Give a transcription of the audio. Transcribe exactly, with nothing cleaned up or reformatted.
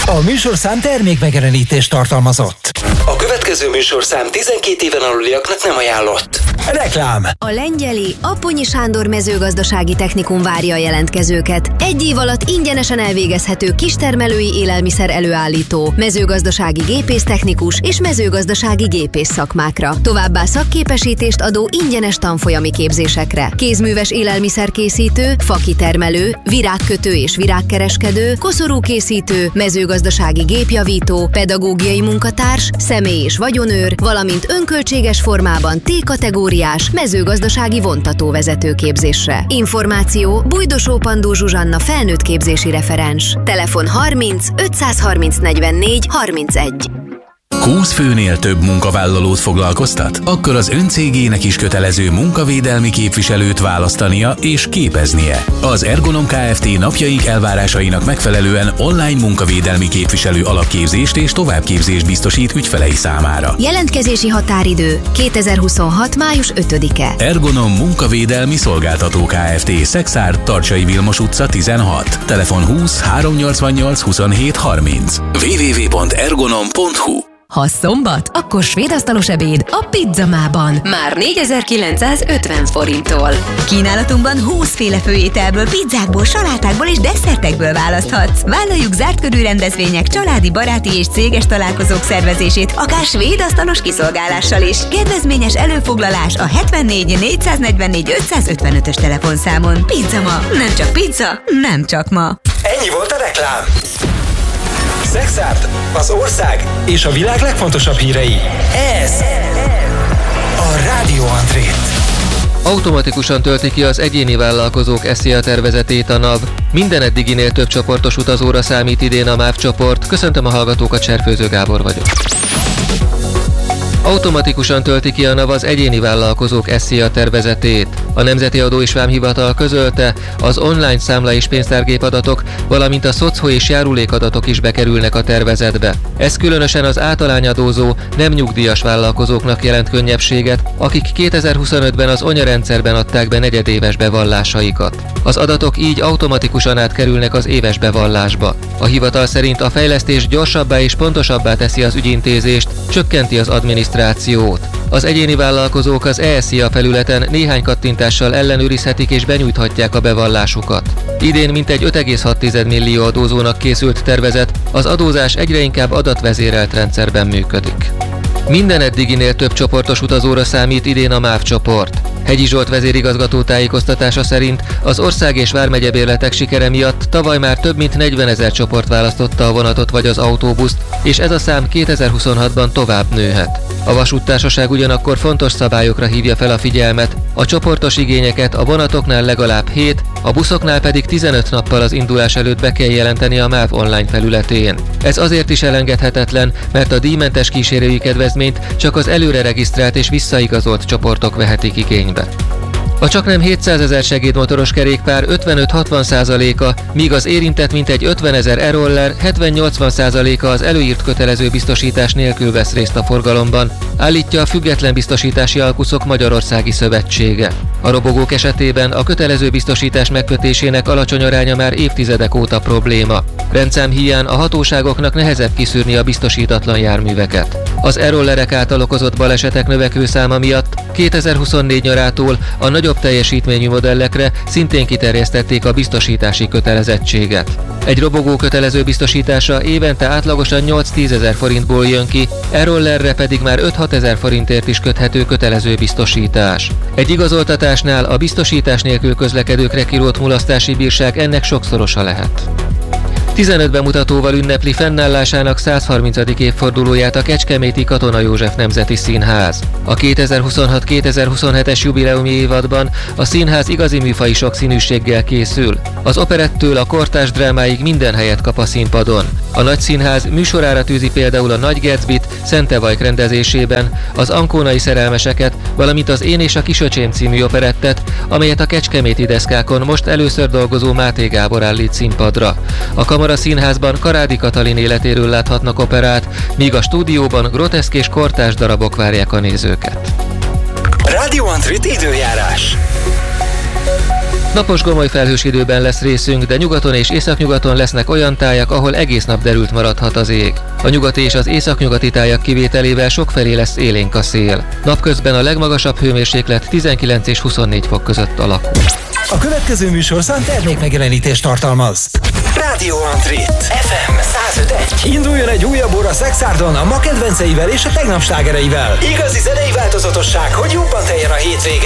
A műsorszám termékmegjelenítést tartalmazott. A következő műsorszám tizenkét éven aluliaknak nem ajánlott. Reklám. A Lengyeli Apponyi Sándor mezőgazdasági technikum várja a jelentkezőket. Egy év alatt ingyenesen elvégezhető kistermelői élelmiszer előállító, mezőgazdasági gépésztechnikus és mezőgazdasági gépész szakmákra. Továbbá szakképesítést adó ingyenes tanfolyami képzésekre. Kézműves élelmiszerkészítő, fakitermelő, virágkötő és virágkereskedő, koszorúkészítő, mezőgazdasági gépjavító, pedagógiai munkatárs, személy- és vagyonőr, valamint önköltséges formában T-kategóriás mezőgazdasági vontatóvezető képzésre. Információ Bujdosó Pandó Zsuzsanna felnőtt képzési referens. Telefon harminc ötszázharminc negyvennégy harmincegy. húsz főnél több munkavállalót foglalkoztat? Akkor az ön cégének is kötelező munkavédelmi képviselőt választania és képeznie. Az Ergonom Kft. Napjaink elvárásainak megfelelően online munkavédelmi képviselő alapképzést és továbbképzést biztosít ügyfelei számára. Jelentkezési határidő kétezer-huszonhat. május ötödike. Ergonom Munkavédelmi Szolgáltató Kft. Szekszárd, Tartsai Vilmos utca tizenhat. Telefon húsz háromszáznyolcvannyolc huszonhét harminc. double-u double-u double-u pont ergonom pont hu. Ha szombat, akkor svédasztalos ebéd a Pizzamában. Már négyezer-kilencszázötven forinttól. Kínálatunkban húszféle főételből, pizzákból, salátákból és desszertekből választhatsz. Vállaljuk zárt körű rendezvények, családi, baráti és céges találkozók szervezését, akár svédasztalos kiszolgálással is. Kedvezményes előfoglalás a hetvennégy négyszáznegyvennégy ötszázötvenötös telefonszámon. Pizzama, nem csak pizza, nem csak ma. Ennyi volt a reklám. Szekszárd, az ország és a világ legfontosabb hírei. Ez a Rádió Andrét. Automatikusan tölti ki az egyéni vállalkozók es zé á tervezetét a NAV. Minden eddiginél több csoportos utazóra számít idén a MÁV csoport. Köszöntöm a hallgatókat, Cserfőző Gábor vagyok. Automatikusan tölti ki a NAV az egyéni vállalkozók es zé á tervezetét. A Nemzeti Adó és Vámhivatal közölte, az online számla és pénztárgép adatok, valamint a szocho és járulékadatok is bekerülnek a tervezetbe. Ez különösen az általányadózó, nem nyugdíjas vállalkozóknak jelent könnyebbséget, akik kétezer-huszonötben az anyarendszerben adták be negyedéves bevallásaikat. Az adatok így automatikusan átkerülnek az éves bevallásba. A hivatal szerint a fejlesztés gyorsabbá és pontosabbá teszi az ügyintézést, csökkenti az adminisztrációt. Az egyéni vállalkozók az e es zé á felületen néhány kattintással ellenőrizhetik és benyújthatják a bevallásukat. Idén mintegy öt egész hat millió adózónak készült tervezet, az adózás egyre inkább adatvezérelt rendszerben működik. Minden eddiginél több csoportos utazóra számít idén a MÁV csoport. Hegyi Zsolt vezérigazgató tájékoztatása szerint az ország és vármegyebérletek sikere miatt tavaly már több mint negyvenezer csoport választotta a vonatot vagy az autóbuszt, és ez a szám kétezer-huszonhatban tovább nőhet. A vasúttársaság ugyanakkor fontos szabályokra hívja fel a figyelmet, a csoportos igényeket a vonatoknál legalább hét, a buszoknál pedig tizenöt nappal az indulás előtt be kell jelenteni a MÁV online felületén. Ez azért is elengedhetetlen, mert a díjmentes kísérői kedvezményt csak az előre regisztrált és visszaigazolt csoportok vehetik igénybe. A csaknem hétszázezer segédmotoros kerékpár ötvenöt-hatvan százaléka, míg az érintett mintegy ötvenezer e-roller hetven-nyolcvan százaléka az előírt kötelező biztosítás nélkül vesz részt a forgalomban, állítja a Független Biztosítási Alkuszok Magyarországi Szövetsége. A robogók esetében a kötelező biztosítás megkötésének alacsony aránya már évtizedek óta probléma. Rendszám híján a hatóságoknak nehezebb kiszűrni a biztosítatlan járműveket. Az e-rollerek által okozott balesetek növekvő száma miatt kétezer-huszonnégy nyarától a nagyobb teljesítményű modellekre szintén kiterjesztették a biztosítási kötelezettséget. Egy robogó kötelező biztosítása évente átlagosan nyolc-tízezer forintból jön ki, e-rollerre pedig már öt-hat ezer forintért is köthető kötelező biztosítás. Egy igazoltatásnál a biztosítás nélkül közlekedőkre kirótt mulasztási bírság ennek sokszorosa lehet. tizenöt bemutatóval ünnepli fennállásának százharmincadik évfordulóját a kecskeméti Katona József Nemzeti Színház. A kétezer-huszonhat kétezer-huszonhetes jubileumi évadban a színház igazi műfaji sokszínűséggel készül. Az operettől a kortárs drámáig minden helyet kap a színpadon. A Nagyszínház műsorára tűzi például a Nagy Gatsbyt Szentevajk rendezésében, az Ankónai szerelmeseket, valamint az Én és a Kisöcsém című operettet, amelyet a kecskeméti deszkákon most először dolgozó Máté Gábor állít színpadra. A Kamara Színházban Karádi Katalin életéről láthatnak operát, míg a stúdióban groteszk és kortárs darabok várják a nézőket. Rádió Andrit időjárás. Napos gomoly felhős időben lesz részünk, de nyugaton és északnyugaton lesznek olyan tájak, ahol egész nap derült maradhat az ég. A nyugati és az északnyugati tájak kivételével sokfelé lesz élénk a szél. Napközben a legmagasabb hőmérséklet tizenkilenc és huszonnégy fok között alakul. A következő műsorszám termékmegjelenítést tartalmaz. Rádió Antrit. ef em száz öt egy. Induljon egy újabb óra Szexárdon a ma kedvenceivel és a tegnap slágereivel. Igazi zenei változatosság, hogy jobban teljen a hétvége.